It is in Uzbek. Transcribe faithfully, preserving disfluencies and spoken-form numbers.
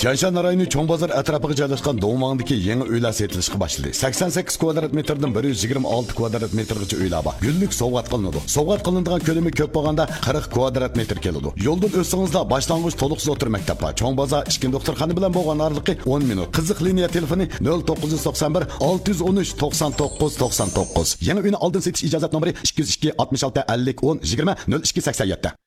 Janshan rayoni Cho'ng bozor atrofiga joylashgan Do'ngmangdagi yangi uylar sotilishga boshladi. sakson sakkiz kvadrat metrdan bir yuz yigirma olti kvadrat metrgacha uylar bor. Gullik sovg'at qilinadi. Sovg'at qilinadigan ko'lami ko'p bo'lganda qirq kvadrat metr keladi. Yo'ldan o'tsangizda boshlang'ich to'liq zo'r maktab bor. Cho'ng bozor ikki doktorxona bilan bo'lgan oraliqi o'n minut. Qiziq liniya telefoni nol to'qqiz yuz to'qson bir olti yuz o'n uch to'qson to'qqiz to'qson to'qqiz. Yangi uyni oldin setish ijozat nomeri ikki yuz ikki oltmish olti ellik o'n yigirma nol ikki sakson yetti.